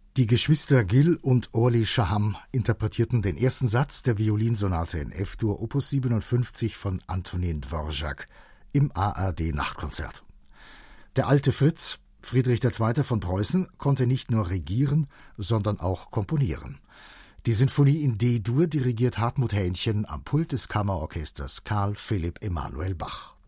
Die Geschwister Gil und Orly Shaham interpretierten den ersten Satz der Violinsonate in F-Dur Opus 57 von Antonin Dvorak im ARD-Nachtkonzert. Der alte Fritz, Friedrich II. Von Preußen, konnte nicht nur regieren, sondern auch komponieren. Die Sinfonie in D-Dur dirigiert Hartmut Hähnchen am Pult des Kammerorchesters Carl Philipp Emanuel Bach.